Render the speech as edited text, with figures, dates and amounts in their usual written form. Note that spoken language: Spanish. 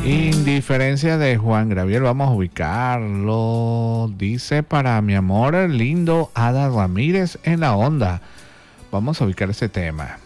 Indiferencia de Juan Gabriel, vamos a ubicarlo. Dice para mi amor el lindo Ada Ramírez en la onda. Vamos a ubicar ese tema.